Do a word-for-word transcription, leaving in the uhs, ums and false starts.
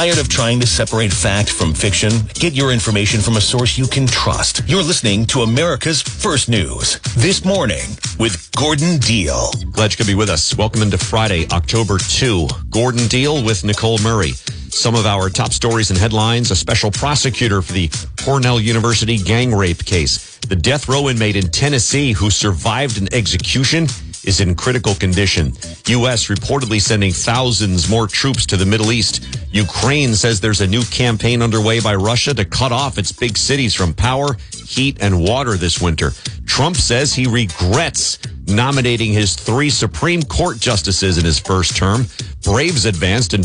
Tired of trying to separate fact from fiction? Get your information from a source you can trust. You're listening to America's First News This Morning with Gordon Deal. Glad you could be with us. Welcome into Friday, October second. Gordon Deal with Nicole Murray. Some of our top stories and headlines: a special prosecutor for the Cornell University gang rape case. The death row inmate in Tennessee who survived an execution is in critical condition. U S reportedly sending thousands more troops to the Middle East. Ukraine says there's a new campaign underway by Russia to cut off its big cities from power, heat, and water this winter. Trump says he regrets nominating his three Supreme Court justices in his first term. Braves advanced in